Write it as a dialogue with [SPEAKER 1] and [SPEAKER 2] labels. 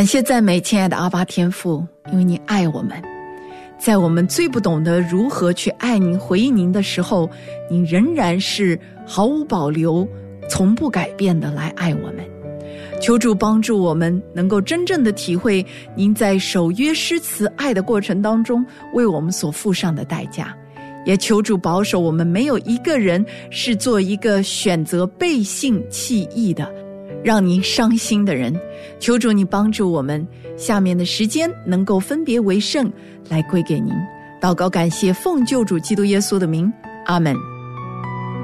[SPEAKER 1] 感谢赞美亲爱的阿爸天父，因为你爱我们，在我们最不懂得如何去爱您回应您的时候，你仍然是毫无保留从不改变的来爱我们。求主帮助我们能够真正的体会您在守约施慈爱的过程当中为我们所付上的代价，也求主保守我们没有一个人是做一个选择背信弃义的让您伤心的人。求主你帮助我们下面的时间能够分别为圣来归给您。祷告感谢奉救主基督耶稣的名，阿们。